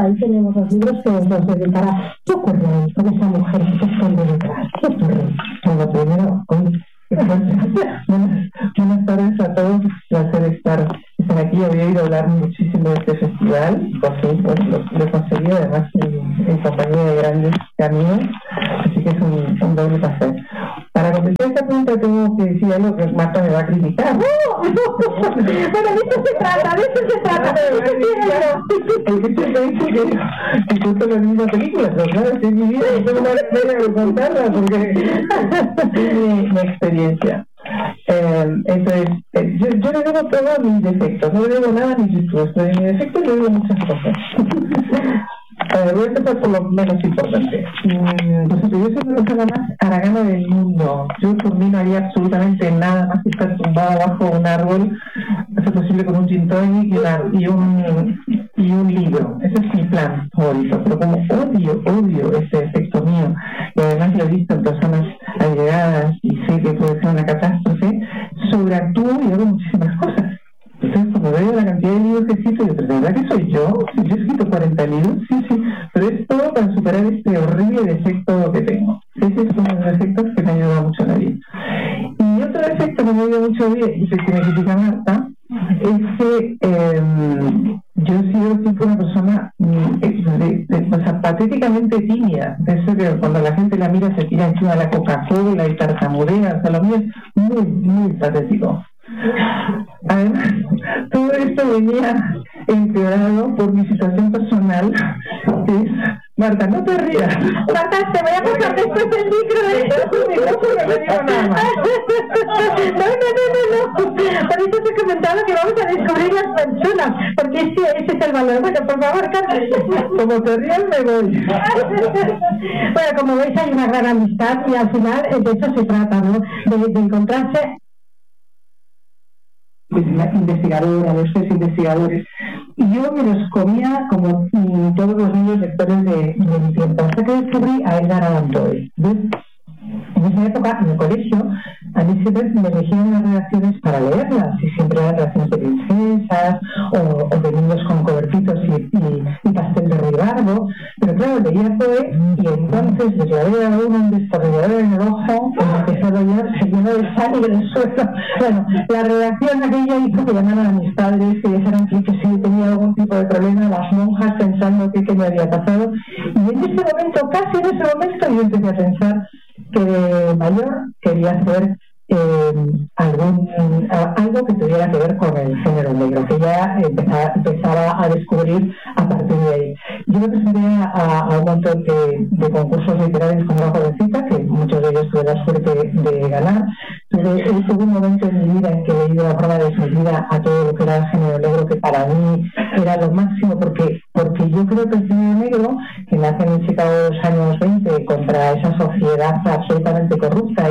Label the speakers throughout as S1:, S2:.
S1: ahí tenemos los libros que nos dedicará. ¿Qué ocurre con esa mujer que se esconde detrás? ¿Qué ocurre?
S2: Bueno, primero, buenas tardes a todos, es un placer estar aquí. Había oído hablar muchísimo de este festival, por fin lo he conseguido, además en compañía de grandes amigos, así que es un doble placer. Para contestar esta pregunta tengo que decir algo que Marta me va a criticar.
S1: Bueno, de eso se trata.
S2: El que siempre dice que justo la misma película, pero claro, es mi vida y tengo una manera de contarla porque es mi experiencia. Entonces, yo le debo todos mis defectos, no le debo nada a mis virtudes, pero en mis defectos le debo muchas cosas. Voy a empezar por lo menos importante. Yo soy la persona más haragana del mundo. Yo por mí no haría absolutamente nada más que estar tumbada bajo un árbol, hacer posible con un gin tonic y un libro. Ese es mi plan favorito. Pero como odio ese efecto mío, y además lo he visto en personas allegadas y sé que puede ser una catástrofe, sobreactúo y hago muchísimas cosas. Entonces, cuando veo la cantidad de libros que he escrito, ¿de verdad que soy yo? Si yo he escrito 40 libros, sí, pero es todo para superar este horrible defecto que tengo. Ese es uno de los defectos que me ayuda mucho en la vida. Y otro defecto que me ayuda mucho en la vida, y es el que me critica Marta, es que yo he sido siempre una persona patéticamente tímida. Eso que cuando la gente la mira se tira encima de la Coca-Cola y tartamudea, o sea, lo mío es muy, muy patético. Además, todo esto venía empeorado por mi situación personal, que es... Marta, no te rías.
S1: Marta, te voy a pasar después el micro.
S2: No digo nada más.
S1: No. Por eso te he comentado que vamos a descubrir las personas, porque ese es el valor. Bueno, por favor, Carlos.
S2: Como te rías, me voy.
S1: Bueno, como veis, hay una gran amistad y al final de eso se trata, ¿no? De encontrarse investigadora, los tres investigadores, y yo me los comía como todos los niños lectores de mi tiempo, hasta que descubrí a Edgar Allan Poe. En esa época, en el colegio, a mí siempre me elegían las redacciones para leerlas, y siempre eran redacciones de princesas o de niños con cobertitos y pastel de ribardo, pero claro, leía Poe y entonces les la a uno un destornillador en el ojo y me empezó a doler, se llenó de sangre del suelo. Bueno, la redacción aquella hizo que llamaran a mis padres y dijeran que si yo tenía algún tipo de problema, las monjas pensando que me había pasado, y en ese momento, casi en ese momento, yo empecé a pensar que de mayor quería hacer algo que tuviera que ver con el género negro, que ya empezaba a descubrir a partir de ahí. Yo me presenté a un montón de concursos literarios como una jovencita, que muchos de ellos tuve la suerte de ganar. Tuve un momento en mi vida en que he leído la forma decidida a todo lo que era el género negro, que para mí era lo máximo, porque yo creo que el género negro, que nace en Chicago en los años 20 contra esa sociedad absolutamente corrupta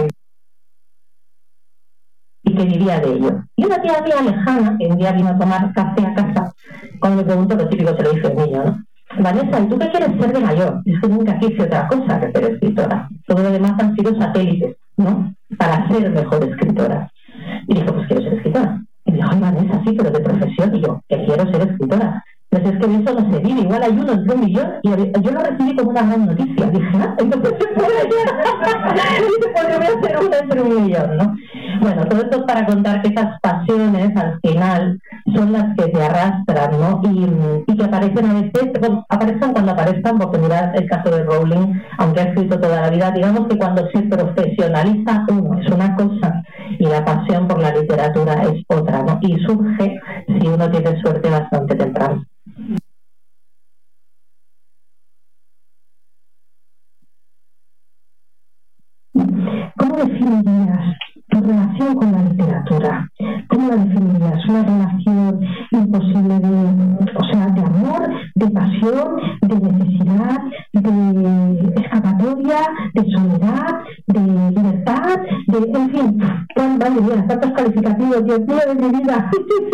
S1: y que vivía de ello. Y una tía mía lejana, que un día vino a tomar café a casa, cuando me preguntó, lo típico se lo dice el niño, ¿no? Vanessa, ¿y tú qué quieres ser de mayor? Es que nunca quise otra cosa que ser escritora. Todo lo demás han sido satélites, ¿no? Para ser mejor escritora. Y dijo, pues quiero ser escritora. Y me dijo, ay, Vanessa, sí, pero de profesión. Y yo, que quiero ser escritora. Pues es que de eso no se vive, igual hay uno entre 1 millón, y yo lo recibí como una gran noticia. Dije, entonces se puede ser. Y dice, pues yo voy a ser uno entre 1 millón, ¿no? Bueno, todo esto es para contar que esas pasiones, al final, son las que te arrastran, ¿no? Y que aparecen a veces, aparecen cuando aparezcan, porque mirad el caso de Rowling, aunque ha escrito toda la vida, digamos que cuando se profesionaliza uno es una cosa, y la pasión por la literatura es otra, ¿no? Y surge, si uno tiene suerte, bastante temprano. ¿Cómo definirías tu relación con la literatura? ¿Cómo la definirías? ¿Una relación imposible de amor, de pasión, de necesidad, de escapatoria, de soledad, de libertad, en fin, tantos calificativos, Dios mío, de mi vida?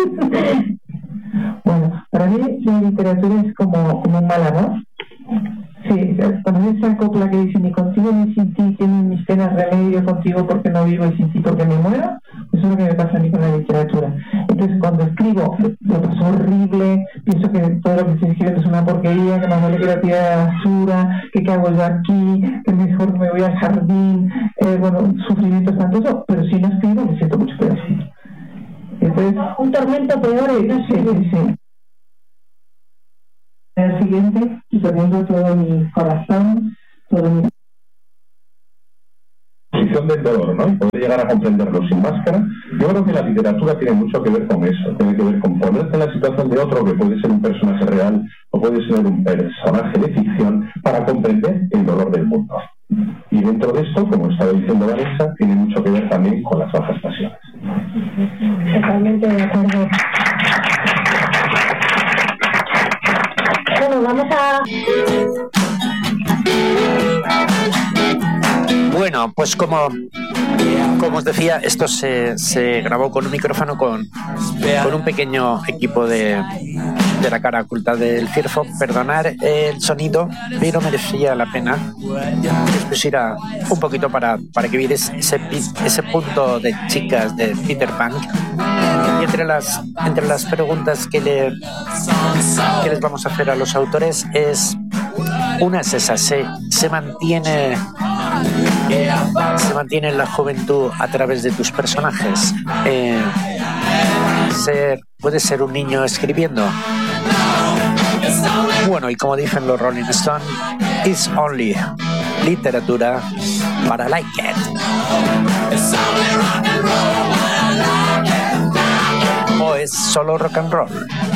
S2: Bueno, para mí la literatura es como un mal amor. Sí, cuando esa copla que dice ni contigo ni sin ti tienen mis penas remedio, contigo porque no vivo y sin ti porque me muero, eso es lo que me pasa a mí con la literatura. Entonces Entonces, cuando escribo, lo paso horrible, pienso que todo lo que estoy escribiendo es una porquería, que más vale que la tira de la basura, que qué hago yo aquí, que mejor me voy al jardín, bueno, sufrimiento espantoso, pero si no escribo me siento mucho peor. Entonces,
S1: un tormento peor es
S2: sí. El siguiente, y poniendo todo mi corazón, todo mi
S3: posición del dolor, ¿no? Y poder llegar a comprenderlo sin máscara. Yo creo que la literatura tiene mucho que ver con eso, tiene que ver con ponerte en la situación de otro, que puede ser un personaje real o puede ser un personaje de ficción, para comprender el dolor del mundo. Y dentro de esto, como estaba diciendo Vanessa, tiene mucho que ver también con las bajas pasiones.
S1: Totalmente de acuerdo. Bueno, vamos a...
S4: Bueno, pues como os decía, esto se grabó con un micrófono con un pequeño equipo de la cara oculta del Firfo. Perdonar el sonido, pero merecía la pena que os pusiera un poquito para que vierais ese punto de chicas de Peter Pan. Y entre las preguntas que les vamos a hacer a los autores una es esa: se mantiene la juventud a través de tus personajes. Puede ser un niño escribiendo. Bueno, y como dicen los Rolling Stones, it's only literatura, but I like it. O es solo rock and roll.